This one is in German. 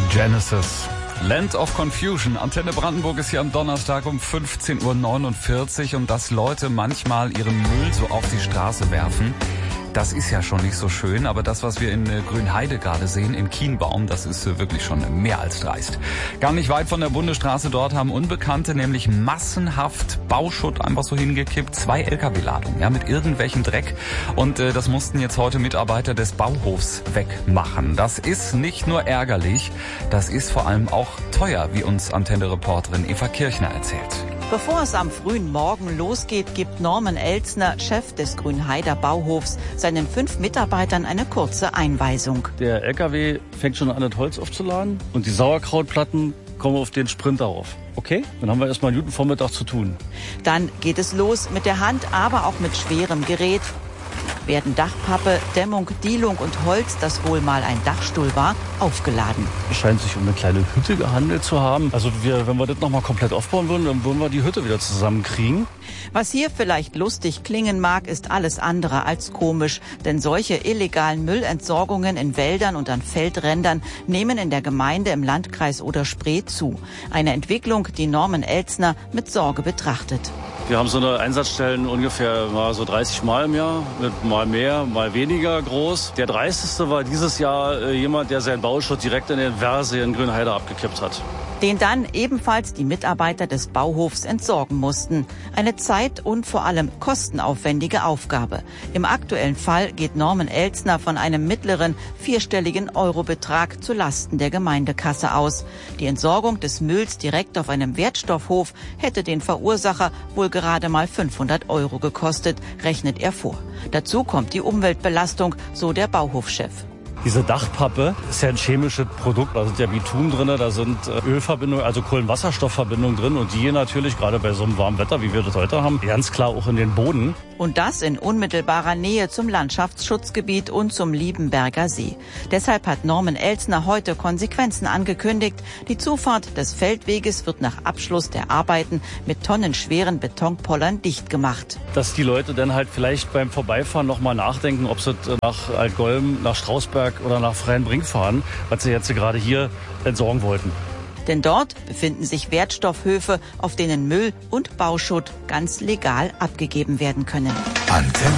Genesis. Land of Confusion. Antenne Brandenburg ist hier am Donnerstag um 15:49 Uhr und dass Leute manchmal ihren Müll so auf die Straße werfen, das ist ja schon nicht so schön, aber das, was wir in Grünheide gerade sehen, in Kienbaum, das ist wirklich schon mehr als dreist. Gar nicht weit von der Bundesstraße dort haben Unbekannte nämlich massenhaft Bauschutt einfach so hingekippt, 2 LKW-Ladungen, ja, mit irgendwelchem Dreck, und das mussten jetzt heute Mitarbeiter des Bauhofs wegmachen. Das ist nicht nur ärgerlich, das ist vor allem auch teuer, wie uns Antenne-Reporterin Eva Kirchner erzählt. Bevor es am frühen Morgen losgeht, gibt Norman Elzner, Chef des Grünheider Bauhofs, seinen 5 Mitarbeitern eine kurze Einweisung. Der LKW fängt schon an, das Holz aufzuladen und die Sauerkrautplatten kommen auf den Sprinter auf. Okay, dann haben wir erstmal einen guten Vormittag zu tun. Dann geht es los mit der Hand, aber auch mit schwerem Gerät. Werden Dachpappe, Dämmung, Dielung und Holz, das wohl mal ein Dachstuhl war, aufgeladen. Es scheint sich um eine kleine Hütte gehandelt zu haben. Also wenn wir das nochmal komplett aufbauen würden, dann würden wir die Hütte wieder zusammenkriegen. Was hier vielleicht lustig klingen mag, ist alles andere als komisch. Denn solche illegalen Müllentsorgungen in Wäldern und an Feldrändern nehmen in der Gemeinde im Landkreis Oder-Spree zu. Eine Entwicklung, die Norman Elzner mit Sorge betrachtet. Wir haben so eine Einsatzstellen ungefähr so 30 Mal im Jahr, mal mehr, mal weniger groß. Der dreisteste war dieses Jahr jemand, der seinen Bauschutt direkt in den Verse in Grünheide abgekippt hat. Den dann ebenfalls die Mitarbeiter des Bauhofs entsorgen mussten. Eine zeit- und vor allem kostenaufwendige Aufgabe. Im aktuellen Fall geht Norman Elzner von einem mittleren 4-stelligen Eurobetrag zu Lasten der Gemeindekasse aus. Die Entsorgung des Mülls direkt auf einem Wertstoffhof hätte den Verursacher wohl gerade mal 500 € gekostet, rechnet er vor. Dazu kommt die Umweltbelastung, so der Bauhofchef. Diese Dachpappe ist ja ein chemisches Produkt, da sind ja Bitumen drin, da sind Ölverbindungen, also Kohlenwasserstoffverbindungen drin, und die gehen natürlich gerade bei so einem warmen Wetter, wie wir das heute haben, ganz klar auch in den Boden. Und das in unmittelbarer Nähe zum Landschaftsschutzgebiet und zum Liebenberger See. Deshalb hat Norman Elzner heute Konsequenzen angekündigt. Die Zufahrt des Feldweges wird nach Abschluss der Arbeiten mit tonnenschweren Betonpollern dicht gemacht. Dass die Leute dann halt vielleicht beim Vorbeifahren nochmal nachdenken, ob sie nach Altgolm, nach Strausberg oder nach Freienbrink fahren, was sie jetzt gerade hier entsorgen wollten. Denn dort befinden sich Wertstoffhöfe, auf denen Müll und Bauschutt ganz legal abgegeben werden können. Antenne